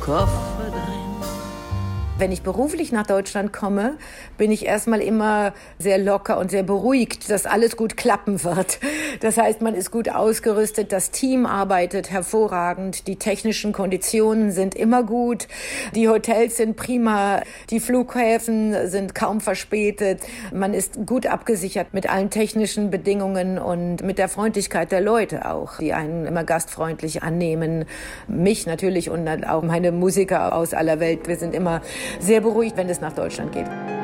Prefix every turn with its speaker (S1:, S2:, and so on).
S1: Koffer drin.
S2: Wenn ich beruflich nach Deutschland komme, bin ich erstmal immer sehr locker und sehr beruhigt, dass alles gut klappen wird. Das heißt, man ist gut ausgerüstet, das Team arbeitet hervorragend, die technischen Konditionen sind immer gut, die Hotels sind prima, die Flughäfen sind kaum verspätet. Man ist gut abgesichert mit allen technischen Bedingungen und mit der Freundlichkeit der Leute auch, die einen immer gastfreundlich annehmen. Mich natürlich und auch meine Musiker aus aller Welt. Wir sind immer sehr beruhigt, wenn es nach Deutschland geht.